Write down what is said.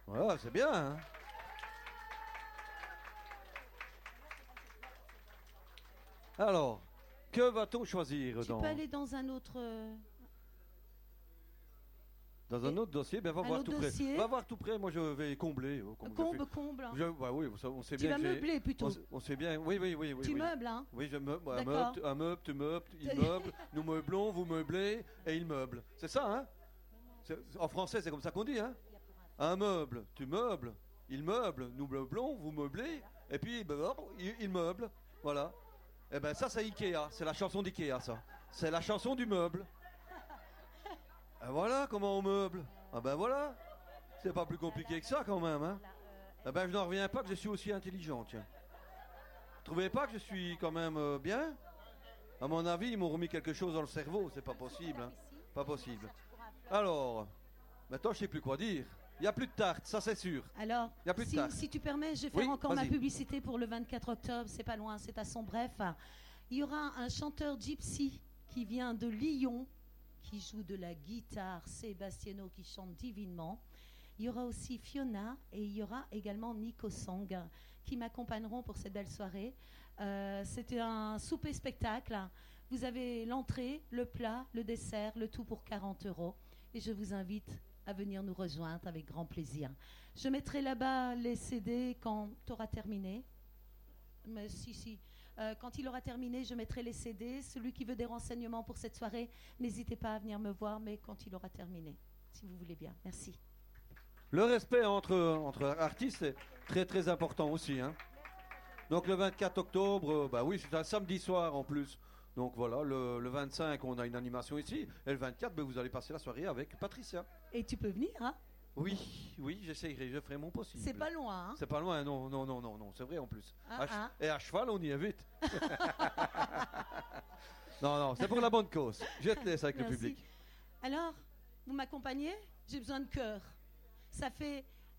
Voilà, c'est bien. Hein. Alors, que va-t-on choisir Tu peux aller dans un autre... Dans un autre dossier, ben va voir tout dossier. près. Va voir tout près, moi je vais combler. Comble. Bah oui, on sait Tu bien vas meubler plutôt. On sait bien, oui. Tu meubles, hein? Oui, je meuble, D'accord. un meuble, tu meubles, il meuble, nous meublons, vous meublez, et il meuble. C'est ça, hein? En français, c'est comme ça qu'on dit, hein? Un meuble, tu meubles, il meuble, nous meublons, vous meublez, et puis il meuble. Voilà. Eh ben ça, c'est Ikea, c'est la chanson d'Ikea, ça. C'est la chanson du meuble. Et voilà comment on meuble. Ah ben voilà. C'est pas plus compliqué que ça quand même, hein. Eh ben je n'en reviens pas que je suis aussi intelligent, tiens. Vous trouvez pas que je suis quand même bien? À mon avis, ils m'ont remis quelque chose dans le cerveau, c'est pas possible, hein. Pas possible. Alors, maintenant je sais plus quoi dire. Il n'y a plus de tarte, ça c'est sûr. Alors, y a plus de tarte. Si tu permets, je vais faire encore ma vas-y. publicité pour le 24 octobre, c'est pas loin, c'est à son bref. Il y aura un chanteur gypsy qui vient de Lyon, qui joue de la guitare, Sébastiano qui chante divinement. Il y aura aussi Fiona et il y aura également Nico Song qui m'accompagneront pour cette belle soirée. C'était un souper-spectacle. Vous avez l'entrée, le plat, le dessert, le tout pour 40 €. Et je vous invite à venir nous rejoindre avec grand plaisir. Je mettrai là-bas les CD quand tu auras terminé. Mais si. Quand il aura terminé, je mettrai les CD. Celui qui veut des renseignements pour cette soirée, n'hésitez pas à venir me voir, mais quand il aura terminé, si vous voulez bien. Merci. Le respect entre artistes est très très important aussi, hein. Donc le 24 octobre, bah oui, c'est un samedi soir en plus. Donc voilà, le 25, on a une animation ici. Et le 24, ben, vous allez passer la soirée avec Patricia. Et tu peux venir, hein? Oui, j'essayerai, je ferai mon possible. C'est pas loin, hein? C'est pas loin, non, c'est vrai en plus. Ah. Et à cheval, on y est vite. Non, c'est pour la bonne cause. Je te laisse avec Merci. le public. Alors, vous m'accompagnez? J'ai besoin de cœur. Ça fait